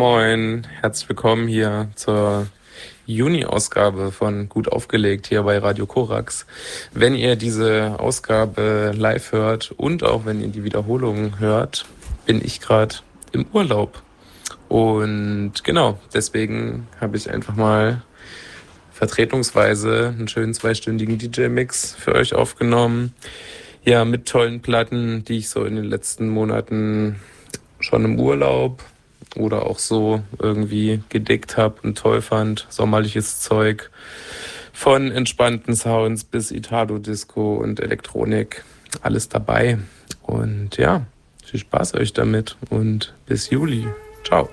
Moin, herzlich willkommen hier zur Juni-Ausgabe von Gut aufgelegt hier bei Radio Korax. Wenn ihr diese Ausgabe live hört und auch wenn ihr die Wiederholung hört, bin ich gerade im Urlaub. Und genau, deswegen habe ich einfach mal vertretungsweise einen schönen 2-stündigen DJ-Mix für euch aufgenommen. Ja, mit tollen Platten, die ich so in den letzten Monaten schon im Urlaub oder auch so irgendwie gedickt habe und toll fand. Sommerliches Zeug von entspannten Sounds bis Italo-Disco und Elektronik. Alles dabei. Und ja, viel Spaß euch damit und bis Juli. Ciao.